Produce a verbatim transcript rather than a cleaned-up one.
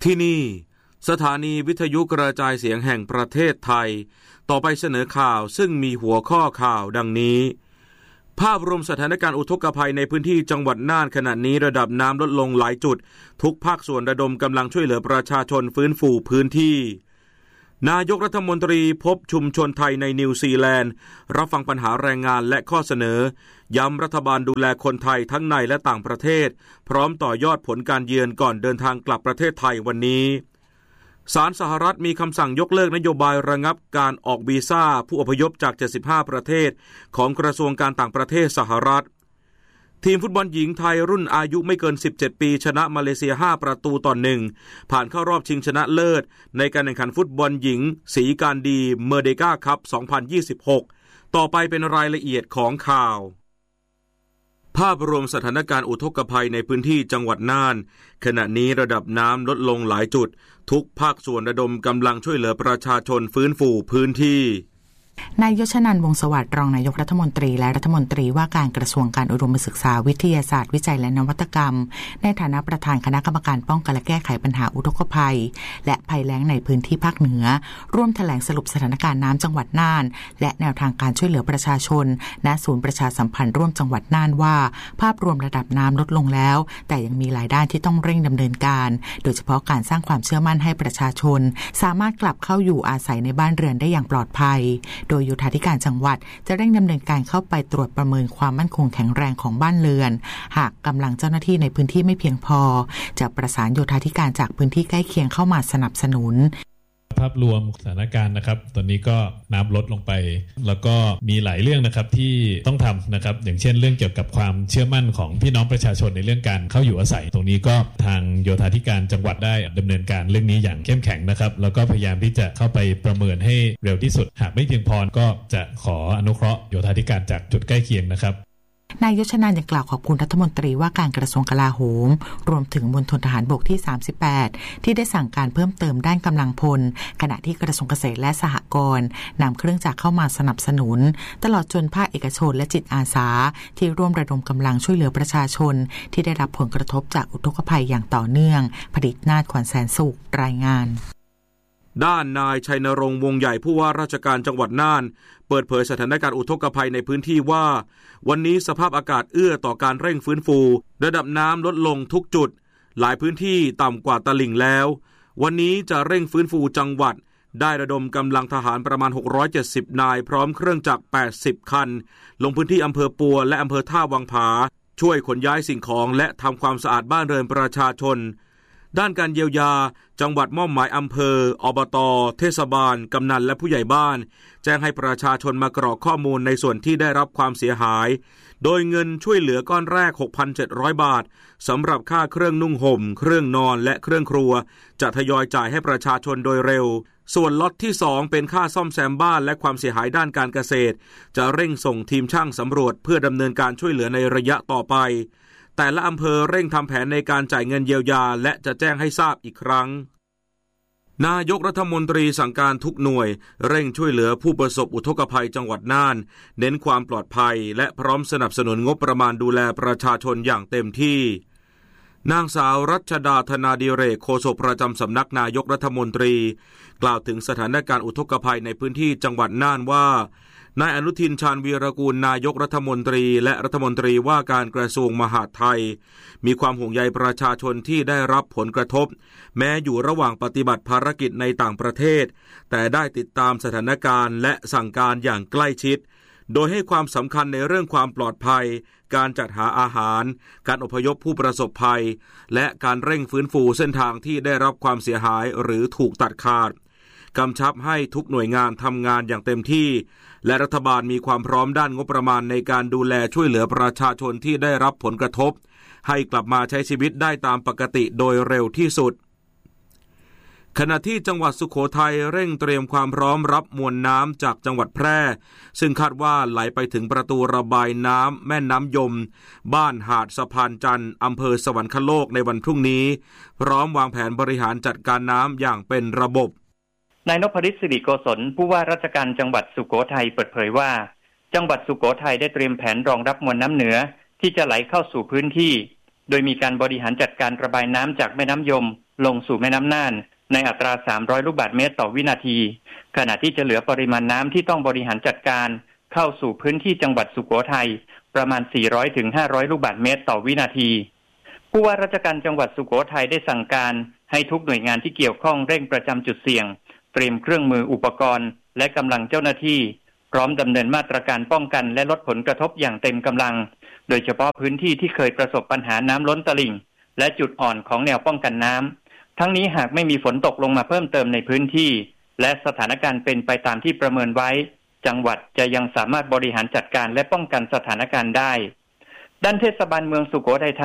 ที่นี่สถานีวิทยุกระจายเสียงแห่งประเทศไทยต่อไปเสนอข่าวซึ่งมีหัวข้อข่าวดังนี้ภาพรวมสถานการณ์อุทกภัยในพื้นที่จังหวัดน่านขณะนี้ระดับน้ำลดลงหลายจุดทุกภาคส่วนระดมกำลังช่วยเหลือประชาชนฟื้นฟูพื้นที่นายกรัฐมนตรีพบชุมชนไทยในนิวซีแลนด์รับฟังปัญหาแรงงานและข้อเสนอย้ำรัฐบาลดูแลคนไทยทั้งในและต่างประเทศพร้อมต่อยอดผลการเยือนก่อนเดินทางกลับประเทศไทยวันนี้ศาลสหรัฐมีคำสั่งยกเลิกนโยบายระงับการออกวีซ่าผู้อพยพจากเจ็ดสิบห้าประเทศของกระทรวงการต่างประเทศสหรัฐทีมฟุตบอลหญิงไทยรุ่นอายุไม่เกินสิบเจ็ดปีชนะมาเลเซียห้าประตูต่อหนึ่งผ่านเข้ารอบชิงชนะเลิศในการแข่งขันฟุตบอลหญิงสีการดีเมอร์เดกาคัพสองพันยี่สิบหกต่อไปเป็นรายละเอียดของข่าวภาพรวมสถานการณ์อุทกภัยในพื้นที่จังหวัดน่านขณะนี้ระดับน้ำลดลงหลายจุดทุกภาคส่วนระดมกำลังช่วยเหลือประชาชนฟื้นฟูพื้นที่นายยศนันท์วงศ์สวัสดิ์รองนายกรัฐมนตรีและรัฐมนตรีว่าการกระทรวงการอุดมศึกษาวิทยาศาสตร์วิจัยและนวัตกรรมในฐานะประธานคณะกรรมการป้องกันและแก้ไขปัญหาอุทกภัยและภัยแล้งในพื้นที่ภาคเหนือร่วมแถลงสรุปสถานการณ์น้ำจังหวัดน่านและแนวทางการช่วยเหลือประชาชนณศูนย์ประชาสัมพันธ์ร่วมจังหวัดน่านว่าภาพรวมระดับน้ำลดลงแล้วแต่ยังมีหลายด้านที่ต้องเร่งดำเนินการโดยเฉพาะการสร้างความเชื่อมั่นให้ประชาชนสามารถกลับเข้าอยู่อาศัยในบ้านเรือนได้อย่างปลอดภัยโดยโยธาธิการจังหวัดจะเร่งดำเนินการเข้าไปตรวจประเมินความมั่นคงแข็งแรงของบ้านเรือนหากกำลังเจ้าหน้าที่ในพื้นที่ไม่เพียงพอจะประสานโยธาธิการจากพื้นที่ใกล้เคียงเข้ามาสนับสนุนภาพรวมสถานการณ์นะครับตอนนี้ก็น้ำลดลงไปแล้วก็มีหลายเรื่องนะครับที่ต้องทำนะครับอย่างเช่นเรื่องเกี่ยวกับความเชื่อมั่นของพี่น้องประชาชนในเรื่องการเข้าอยู่อาศัยตรงนี้ก็ทางโยธาธิการจังหวัดได้ดำเนินการเรื่องนี้อย่างเข้มแข็งนะครับแล้วก็พยายามที่จะเข้าไปประเมินให้เร็วที่สุดหากไม่เพียงพอก็จะขออนุเคราะห์โยธาธิการจากจุดใกล้เคียงนะครับนายยศนันท์ยังกล่าวขอบคุณรัฐมนตรีว่าการกระทรวงกลาโหมรวมถึงมณฑลทหารบกที่สามสิบแปดที่ได้สั่งการเพิ่มเติมด้านกำลังพลขณะที่กระทรวงเกษตรและสหกรณ์นำเครื่องจักรเข้ามาสนับสนุนตลอดจนภาคเอกชนและจิตอาสาที่ร่วมระดมกำลังช่วยเหลือประชาชนที่ได้รับผลกระทบจากอุทกภัยอย่างต่อเนื่องผลิตนาฏขวัญแสนสุขรายงานด้านนายชัยนรงค์วงใหญ่ผู้ว่าราชการจังหวัดน่านเปิดเผยสถานการณ์อุทกภัยในพื้นที่ว่าวันนี้สภาพอากาศเอื้อต่อการเร่งฟื้นฟูระดับน้ำลดลงทุกจุดหลายพื้นที่ต่ำกว่าตลิ่งแล้ววันนี้จะเร่งฟื้นฟูจังหวัดได้ระดมกำลังทหารประมาณหกร้อยเจ็ดสิบนายพร้อมเครื่องจักรแปดสิบคันลงพื้นที่อำเภอปัวและอำเภอท่าวังผาช่วยขนย้ายสิ่งของและทำความสะอาดบ้านเรือนประชาชนด้านการเยียวยาจังหวัดมอบหมายอำเภออบต.เทศบาลกำนันและผู้ใหญ่บ้านแจ้งให้ประชาชนมากรอกข้อมูลในส่วนที่ได้รับความเสียหายโดยเงินช่วยเหลือก้อนแรก หกพันเจ็ดร้อย บาทสำหรับค่าเครื่องนุ่งห่มเครื่องนอนและเครื่องครัวจะทยอยจ่ายให้ประชาชนโดยเร็วส่วนล็อตที่สองเป็นค่าซ่อมแซมบ้านและความเสียหายด้านการเกษตรจะเร่งส่งทีมช่างสำรวจเพื่อดำเนินการช่วยเหลือในระยะต่อไปแต่ละอำเภอเร่งทำแผนในการจ่ายเงินเยียวยาและจะแจ้งให้ทราบอีกครั้งนายกรัฐมนตรีสั่งการทุกหน่วยเร่งช่วยเหลือผู้ประสบอุทกภัยจังหวัดน่านเน้นความปลอดภัยและพร้อมสนับสนุนงบประมาณดูแลประชาชนอย่างเต็มที่นางสาวรัชดาธนาดิเรกโฆษกประจำสำนักนายกรัฐมนตรีกล่าวถึงสถานการณ์อุทกภัยในพื้นที่จังหวัดน่านว่านายอนุทินชาญวีรกูลนายกรัฐมนตรีและรัฐมนตรีว่าการกระทรวงมหาดไทยมีความห่วงใยประชาชนที่ได้รับผลกระทบแม้อยู่ระหว่างปฏิบัติภารกิจในต่างประเทศแต่ได้ติดตามสถานการณ์และสั่งการอย่างใกล้ชิดโดยให้ความสำคัญในเรื่องความปลอดภัยการจัดหาอาหารการอพยพผู้ประสบภัยและการเร่งฟื้นฟูเส้นทางที่ได้รับความเสียหายหรือถูกตัดขาดกำชับให้ทุกหน่วยงานทำงานอย่างเต็มที่และรัฐบาลมีความพร้อมด้านงบประมาณในการดูแลช่วยเหลือประชาชนที่ได้รับผลกระทบให้กลับมาใช้ชีวิตได้ตามปกติโดยเร็วที่สุดขณะที่จังหวัดสุโขทัยเร่งเตรียมความพร้อมรับมวลน้ำจากจังหวัดแพร่ซึ่งคาดว่าไหลไปถึงประตูระบายน้ำแม่น้ำยมบ้านหาดสะพานจันทร์อำเภอสวรรคโลกในวันพรุ่งนี้พร้อมวางแผนบริหารจัดการน้ำอย่างเป็นระบบนายนพฤทธิ์สิริโกศลผู้ว่าราชการจังหวัดสุโขทัยเปิดเผยว่าจังหวัดสุโขทัยได้เตรียมแผนรองรับมวลน้ำเหนือที่จะไหลเข้าสู่พื้นที่โดยมีการบริหารจัดการระบายน้ำจากแม่น้ำยมลงสู่แม่น้ำน่านในอัตราสามร้อยลูกบาศก์เมตรต่อวินาทีขณะที่จะเหลือปริมาณน้ำที่ต้องบริหารจัดการเข้าสู่พื้นที่จังหวัดสุโขทัยประมาณสี่ร้อยถึงห้าร้อยลูกบาศก์เมตรต่อวินาทีผู้ว่าราชการจังหวัดสุโขทัยได้สั่งการให้ทุกหน่วยงานที่เกี่ยวข้องเร่งประจำจุดเสี่ยงเตรียมเครื่องมืออุปกรณ์และกำลังเจ้าหน้าที่พร้อมดำเนินมาตรการป้องกันและลดผลกระทบอย่างเต็มกำลังโดยเฉพาะพื้นที่ที่เคยประสบปัญหาน้ำล้นตลิ่งและจุดอ่อนของแนวป้องกันน้ำทั้งนี้หากไม่มีฝนตกลงมาเพิ่มเติมในพื้นที่และสถานการณ์เป็นไปตามที่ประเมินไว้จังหวัดจะยังสามารถบริหารจัดการและป้องกันสถานการณ์ได้ด้านเทศบาลเมืองสุโขทัย